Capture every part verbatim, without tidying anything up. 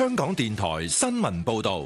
香港電台新聞報道。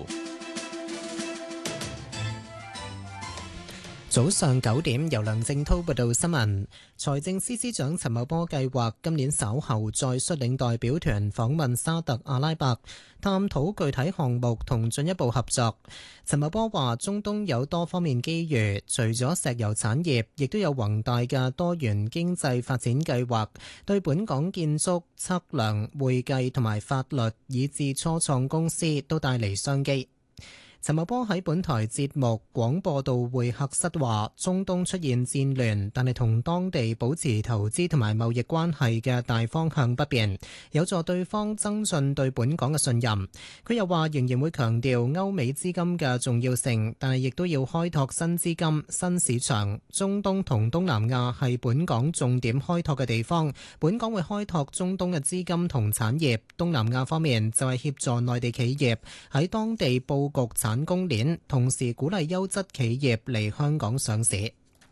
早上九點，由梁正濤報道新聞。財政司司長陳茂波計劃今年稍後再率領代表團訪問沙特阿拉伯，探討具體項目同進一步合作。陳茂波話：中東有多方面機遇，除咗石油產業，亦都有宏大嘅多元經濟發展計劃，對本港建築、測量、會計同埋法律，以至初創公司都帶嚟商機。陳茂波喺本台節目廣播道會客室話：中東出現戰亂，但係同當地保持投資同埋貿易關係嘅大方向不變，有助對方增進對本港嘅信任。佢又話仍然會強調歐美資金嘅重要性，但係亦都要開拓新資金、新市場。中東同東南亞係本港重點開拓嘅地方，本港會開拓中東嘅資金同產業，東南亞方面就係協助內地企業喺當地佈局產供鏈，同時鼓勵優質企業嚟香港上市。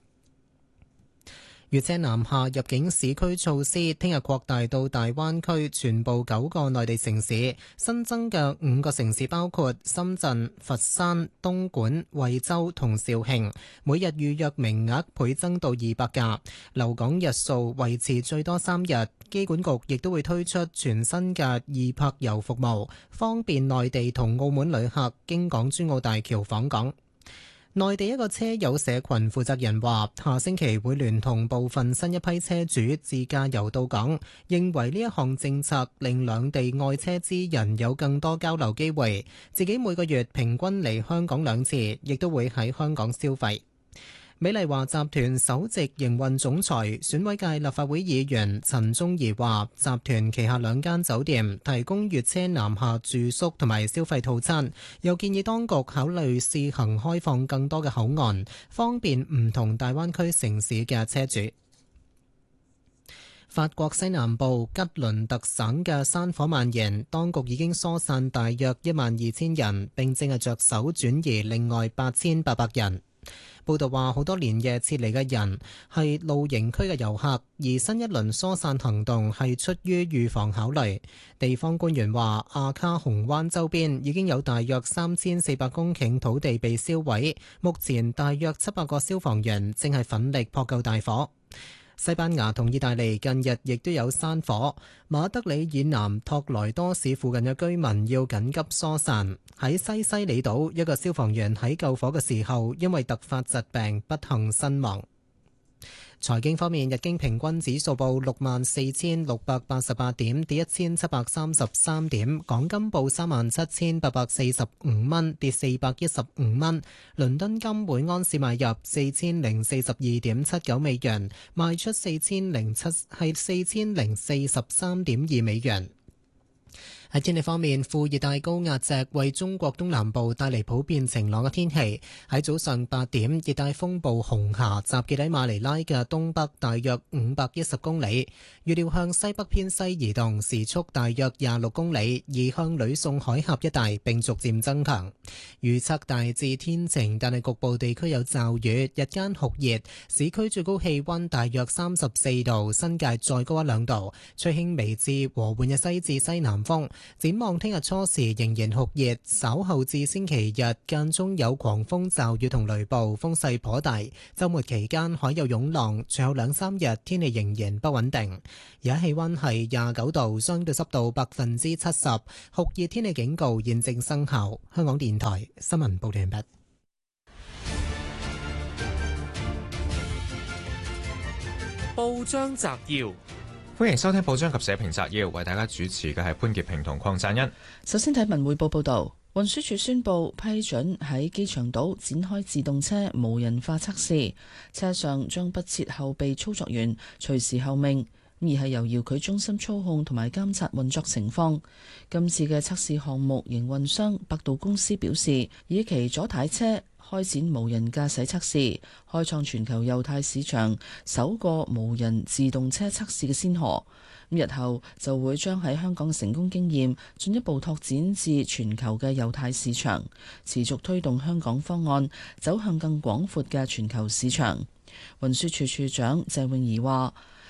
粵車南下入境市區措施聽日擴大到大灣區全部九個內地城市，新增嘅五個城市包括深圳、佛山、東莞、惠州同肇慶，每日預約名額倍增到二百架，留港日數維持最多三日。機管局亦都會推出全新嘅易泊遊服務，方便內地同澳門旅客經港珠澳大橋訪港。內地一個車友社群負責人話：下星期會聯同部分新一批車主自駕遊到港，認為呢一項政策令兩地愛車之人有更多交流機會。自己每個月平均嚟香港兩次，亦都會喺香港消費。美麗華集團首席營運總裁、選委界立法會議員陳宗儀話：集團旗下兩間酒店提供粵車南下住宿同埋消費套餐，又建議當局考慮試行開放更多嘅口岸，方便唔同大灣區城市嘅車主。法國西南部吉倫特省嘅山火蔓延，當局已經疏散大約一萬二千人，並正係着手轉移另外八千八百人。報道話，好多連夜撤離嘅人係露營區嘅遊客，而新一輪疏散行動係出於預防考慮。地方官員話，阿卡洪灣周邊已經有大約三千四百公頃土地被燒毀，目前大約七百個消防員正係奮力撲救大火。西班牙同意大利近日亦都有山火，馬德里以南托萊多市附近嘅居民要緊急疏散。喺西西里島，一個消防員喺救火嘅時候，因為突發疾病不幸身亡。財經方面，日經平均指數報六萬四千六百八十八點，跌一千七百三十三點。港金報三萬七千八百四十五蚊，跌四百一十五蚊。倫敦金每安士買入四千零四十二點七九美元，賣出四千零七係四千零四十三點二美元。喺天氣方面，副熱帶高壓脊為中國東南部帶嚟普遍晴朗嘅天氣。喺早上八點，熱帶風暴紅霞集結喺馬尼拉嘅東北大約五百一十公里，預料向西北偏西移動，時速大約廿六公里，移向呂宋海峽一帶並逐漸增強。預測大致天晴，但係局部地區有驟雨，日間酷熱，市區最高氣溫大約三十四度，新界再高一兩度，吹輕微至和緩嘅西至西南風。展望聽日初時仍然酷熱，稍後至星期日間中有狂風驟雨同雷暴，風勢頗大。週末期間海有湧浪，隨後兩三日天氣仍然不穩定。而家氣溫係廿九度，相對濕度百分之七十，酷熱天氣警告現正生效。香港電台新聞報道完畢。 報章摘要。 歡迎收聽報章及社評摘要，為大家主持嘅係潘潔平同鄺贊恩。 首先睇文匯報報道，運輸署宣布批准喺機場島展開自動車無人化測試，車上將不設後備操作員，隨時候命，而係由遙距中心操控同埋監察運作情況。今次嘅測試項目營運商百度公司表示，以其左軚車開展無人駕駛測試，開創全球右軚市場首個無人自動車測試嘅先河。日後就會將喺香港嘅成功經驗進一步拓展至全球嘅右軚市場，持續推動香港方案走向更廣闊嘅全球市場。運輸署署長謝永儀話，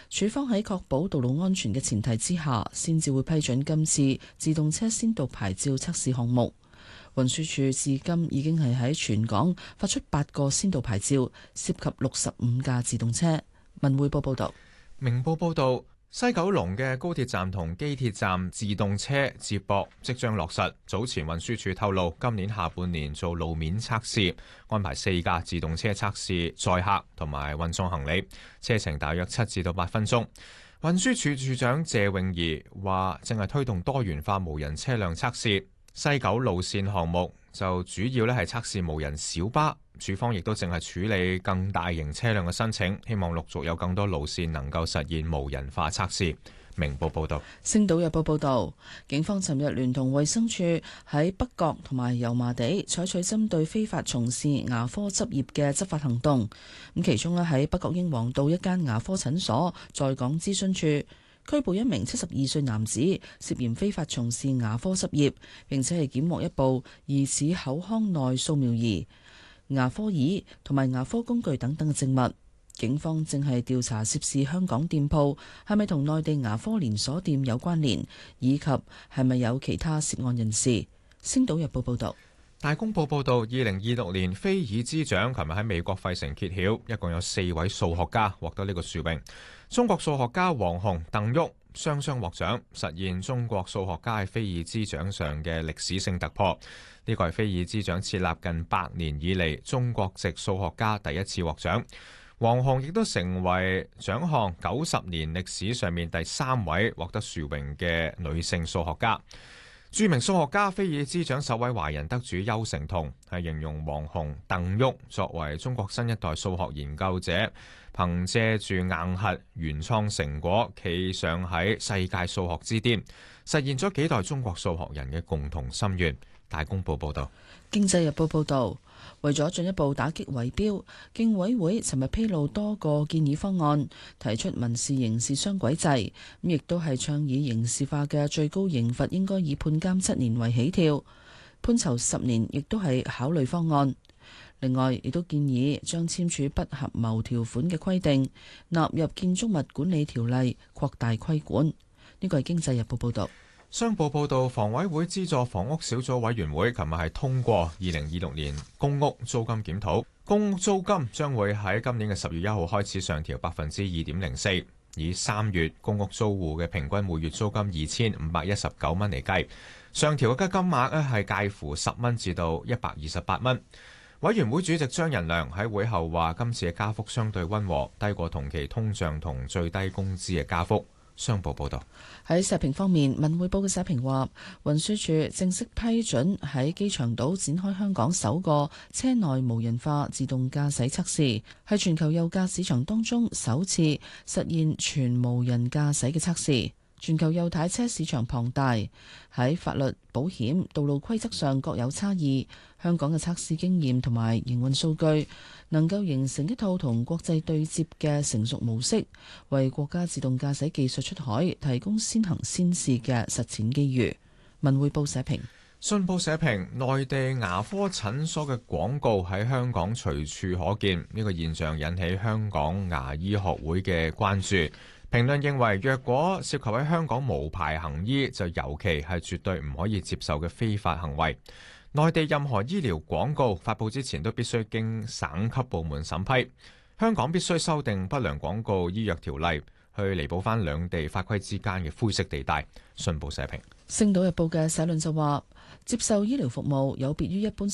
署方喺確保道路安全嘅前提之下，先至會批准今次自動車先導牌照測試項目。運輸署至今已經係喺全港發出八個先導牌照，涉及六十五架自動車。文匯報報道。 明報報道，西九龍嘅高鐵站同機鐵站自動車接駁即將落實。早前運輸署透露，今年下半年做路面測試，安排四架自動車測試載客同埋運送行李，車程大約七至到八分鐘。運輸署署長謝永儀話，正係推動多元化無人車輛測試。西九路線項目就主要咧係測試無人小巴，署方亦都正係處理更大型車輛嘅申請，希望陸續有更多路線能夠實現無人化測試。明報報道。 星島日報報道，警方尋日聯同衛生署喺北角同埋油麻地採取針對非法從事牙科執業嘅執法行動。咁其中咧喺北角英皇道一間牙科診所在港諮詢處拘捕一名七十二歲男子，涉嫌非法從事牙科執業，並且係檢獲一部疑似口腔內掃描儀、牙科椅同埋牙科工具等等嘅證物。警方正係調查涉事香港店鋪係咪同內地牙科連鎖店有關聯，以及係咪有其他涉案人士。星島日報報道。 大公報報導，二零二六年菲爾茲獎琴日喺美國費城揭曉，一共有四位數學家獲得呢個殊榮。中國數學家王鴻、鄧旭雙雙獲獎，實現中國數學家喺菲爾茲獎上嘅歷史性突破。呢個係菲爾茲獎設立近百年以嚟中國籍數學家第一次獲獎。王鴻亦都成為獎項九十年歷史上面第三位獲得殊榮嘅女性數學家。著名數學家菲爾茲獎首位華人得主邱成桐係形容王鴻、鄧旭作為中國新一代數學研究者，憑借住硬核原創成果，企上喺世界數學之巔，實現咗幾代中國數學人嘅共同心願。大公報報道。 經濟日報報道，為咗進一步打擊圍標，競委會尋日披露多個建議方案，提出民事刑事雙軌制，咁亦都係倡議刑事化嘅最高刑罰應該以判監七年為起跳，判囚十年亦都係考慮方案。另外，亦都建議將簽署不合謀條款嘅規定納入建築物管理條例，擴大規管。呢個係經濟日報報道。 商報報導，房委會資助房屋小組委員會琴日係通過二零二六年公屋租金檢討，公屋租金將會喺今年嘅十月一號開始上調百分之二點零四，以三月公屋租戶嘅平均每月租金二千五百一十九蚊嚟計，上調嘅金額咧係介乎十蚊至到一百二十八蚊。委員會主席張仁良喺會後話，今次嘅加幅相對溫和，低過同期通脹同最低工資嘅加幅。商報報道。 喺社評方面，文匯報嘅社評話，運輸署正式批准喺機場島展開香港首個車內無人化自動駕駛測試，係全球油價市場當中首次實現全無人駕駛嘅測試。全球右軚車市場龐大，喺法律、保險、道路規則上各有差異。香港嘅測試經驗同埋營運數據，能夠形成一套同國際對接嘅成熟模式，為國家自動駕駛技術出海提供先行先試嘅實踐機遇。文匯報社評。 信報社評，內地牙科診所嘅廣告喺香港隨處可見，呢個現象引起香港牙醫學會嘅關注。評論認為，若果涉及喺香港無牌行醫，就尤其係絕對唔可以接受嘅非法行為。內地任何醫療廣告發佈之前都必須經省級部門審批。香港必須修訂不良廣告醫藥條例，去彌補翻兩地法規之間嘅灰色地帶。信報社評。 星島日報嘅社論就話，接受醫療服務有別於一般